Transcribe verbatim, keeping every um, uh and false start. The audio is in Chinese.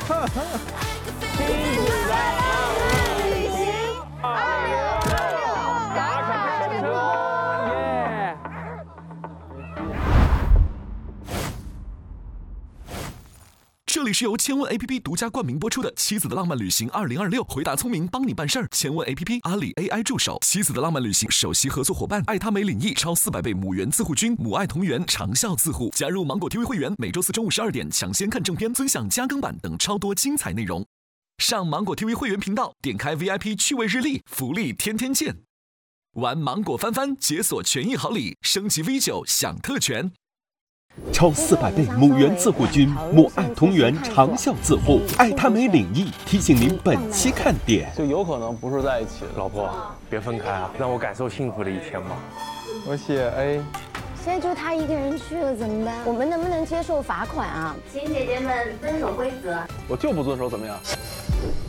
这里是由千问 A P P 独家冠名播出的《妻子的浪漫旅行二零二六》，回答聪明，帮你办事儿。千问 A P P 阿里 A I 助手，妻子的浪漫旅行首席合作伙伴，爱他美领益超四百倍母园自护君，母爱同源长效自护。加入芒果 T V 会员，每周四中午十二点抢先看正片，尊享加更版等超多精彩内容。上芒果 T V 会员频道，点开 V I P 趣味日历，福利天天见。玩芒果翻翻，解锁权益好礼，升级 V 九享特权。 超四百倍母园自护君，母爱同源长效自护，爱他美领益提醒您本期看点。 就有可能不是在一起的。 老婆，别分开啊，让我感受幸福的一天吧。 我写 A。 现在就他一个人去了怎么办？我们能不能接受罚款啊？ 请姐姐们遵守规则。 我就不遵守，怎么样？